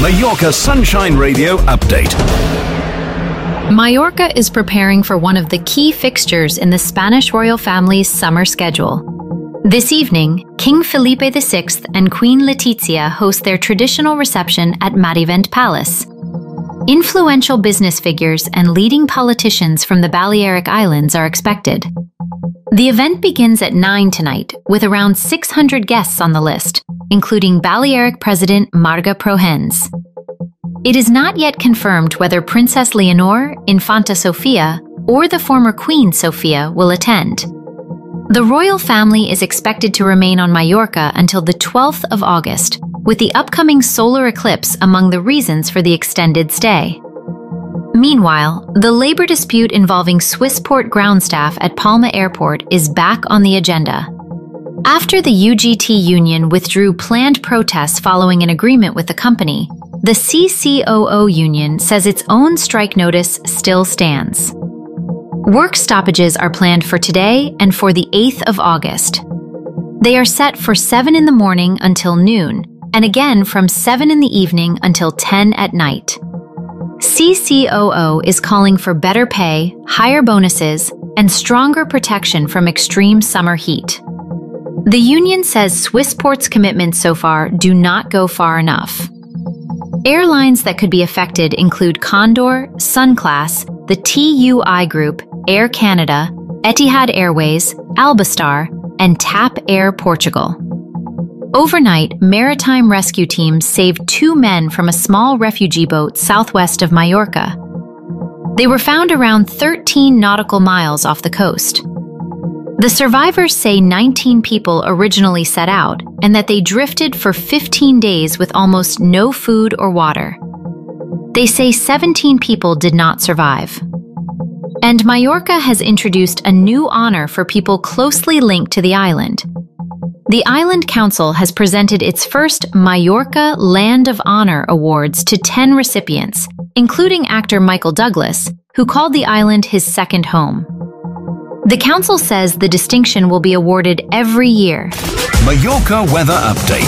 Mallorca Sunshine Radio update. Mallorca is preparing for one of the key fixtures in the Spanish royal family's summer schedule. This evening, King Felipe VI and Queen Letizia host their traditional reception at Marivent Palace. Influential business figures and leading politicians from the Balearic Islands are expected. The event begins at 9 tonight, with around 600 guests on the list, including Balearic President Marga Prohens. It is not yet confirmed whether Princess Leonor, Infanta Sofia, or the former Queen Sofia will attend. The royal family is expected to remain on Mallorca until the 12th of August, with the upcoming solar eclipse among the reasons for the extended stay. Meanwhile, the labor dispute involving Swissport ground staff at Palma Airport is back on the agenda. After the UGT union withdrew planned protests following an agreement with the company, the CCOO union says its own strike notice still stands. Work stoppages are planned for today and for the 8th of August. They are set for 7 in the morning until noon, and again from 7 in the evening until 10 at night. CCOO is calling for better pay, higher bonuses, and stronger protection from extreme summer heat. The union says Swissport's commitments so far do not go far enough. Airlines that could be affected include Condor, Sunclass, the TUI Group, Air Canada, Etihad Airways, Albastar, and TAP Air Portugal. Overnight, maritime rescue teams saved 2 men from a small refugee boat southwest of Mallorca. They were found around 13 nautical miles off the coast. The survivors say 19 people originally set out and that they drifted for 15 days with almost no food or water. They say 17 people did not survive. And Mallorca has introduced a new honor for people closely linked to the island. The Island Council has presented its first Mallorca Land of Honor Awards to 10 recipients, including actor Michael Douglas, who called the island his second home. The council says the distinction will be awarded every year. Mallorca weather update.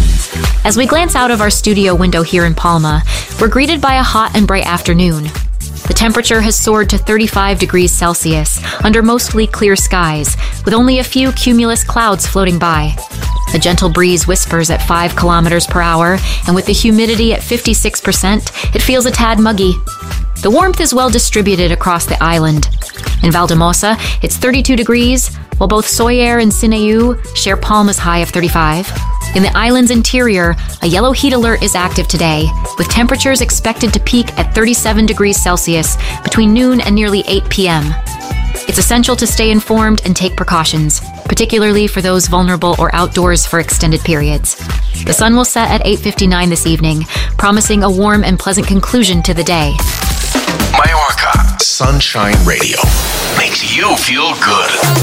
As we glance out of our studio window here in Palma, we're greeted by a hot and bright afternoon. The temperature has soared to 35 degrees Celsius under mostly clear skies, with only a few cumulus clouds floating by. A gentle breeze whispers at 5 kilometers per hour, and with the humidity at 56%, it feels a tad muggy. The warmth is well distributed across the island. In Valdemosa, it's 32 degrees, while both Soller and Sineu share Palma's high of 35. In the island's interior, a yellow heat alert is active today, with temperatures expected to peak at 37 degrees Celsius between noon and nearly 8 p.m. It's essential to stay informed and take precautions, particularly for those vulnerable or outdoors for extended periods. The sun will set at 8:59 this evening, promising a warm and pleasant conclusion to the day. Mallorca Sunshine Radio makes you feel good.